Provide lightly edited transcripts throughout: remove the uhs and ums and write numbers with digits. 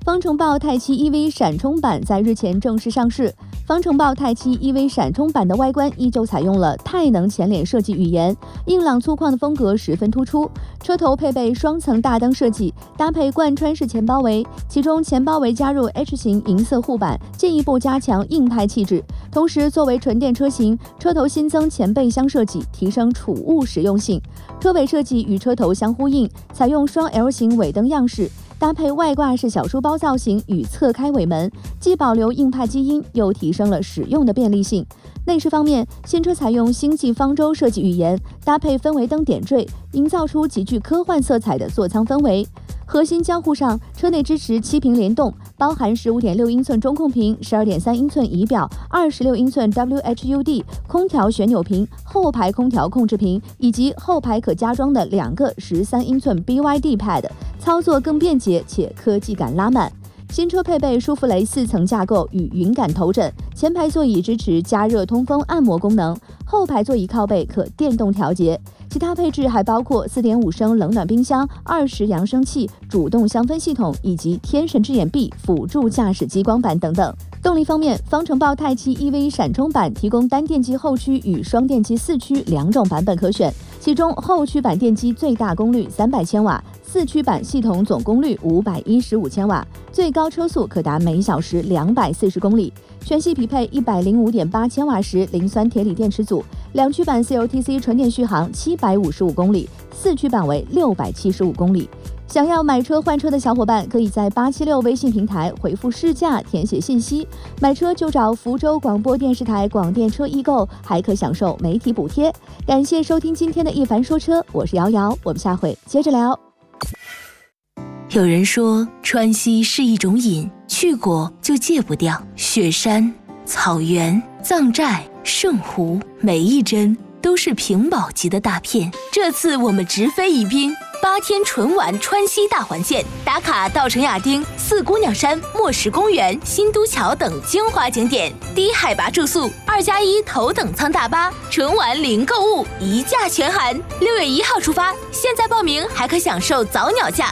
方程豹太七 EV 闪充版在日前正式上市。方程豹太七 EV 闪充版的外观依旧采用了太能前脸设计语言，硬朗粗犷的风格十分突出。车头配备双层大灯设计，搭配贯穿式前包围，其中前包围加入 H 型银色护板，进一步加强硬派气质。同时，作为纯电车型，车头新增前备箱设计，提升储物实用性。车尾设计与车头相呼应，采用双 L 型尾灯样式。搭配外挂式小书包造型与侧开尾门，既保留硬派基因，又提升了使用的便利性。内饰方面，新车采用星际方舟设计语言，搭配氛围灯点缀，营造出极具科幻色彩的座舱氛围。核心交互上，车内支持7屏联动，包含15.6英寸中控屏、12.3英寸仪表、26英寸 WHUD 空调旋钮屏、后排空调控制屏，以及后排可加装的2个13英寸 BYD Pad， 操作更便捷且科技感拉满。新车配备舒芙蕾4层架构与云感头枕，前排座椅支持加热通风按摩功能，后排座椅靠背可电动调节。其他配置还包括 4.5 升冷暖冰箱、20扬声器、主动香氛系统以及天神之眼臂辅助驾驶激光板等等。动力方面，方程豹太七 EV 闪充版提供单电机后驱与双电机4驱2种版本可选，其中后驱版电机最大功率300千瓦，4驱版系统总功率515千瓦，最高车速可达每小时240公里。全系匹配105.8千瓦时磷酸铁锂电池组，2驱版 CLTC 纯电续航755公里，4驱版为675公里。想要买车换车的小伙伴，可以在876微信平台回复试驾填写信息，买车就找福州广播电视台广电车易购，还可享受媒体补贴。感谢收听今天的一凡说车，我是瑶瑶，我们下回接着聊。 有人说川西是一种瘾，去过就戒不掉。雪山、草原、藏寨、圣湖，每一帧都是屏保级的大片。这次我们直飞宜宾，8天纯玩川西大环线，打卡稻城亚丁、四姑娘山、墨石公园、新都桥等精华景点，低海拔住宿，2+1头等舱大巴，纯玩零购物，一价全含。6月1号出发，现在报名还可享受早鸟价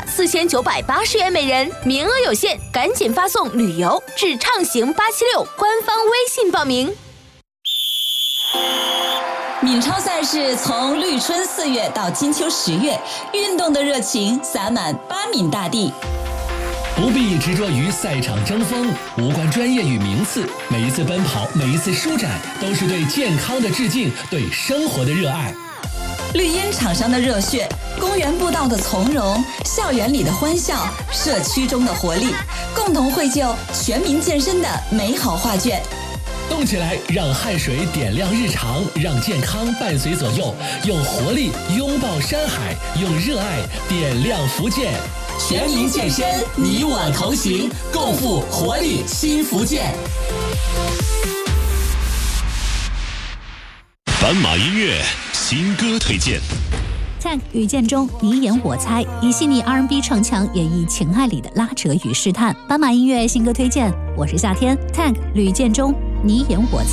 4980元每人，名额有限，赶紧发送旅游至畅行876官方微信报名。 闽超赛事从绿春4月到金秋10月，运动的热情洒满巴闽大地。 不必执着于赛场争锋，无关专业与名次，每一次奔跑，每一次舒展，都是对健康的致敬，对生活的热爱。 绿茵场上的热血，公园步道的从容，校园里的欢笑，社区中的活力，共同绘就全民健身的美好画卷。 动起来，让汗水点亮日常，让健康伴随左右，用活力拥抱山海，用热爱点亮福建。全民健身，你我同行，共赴活力新福建。 斑马音乐新歌推荐。 Tank 吕建中，你演我猜，以细腻 R&B 唱腔演绎情爱里的拉扯与试探。斑马音乐新歌推荐，我是夏天。Tank 吕建中，你演我猜。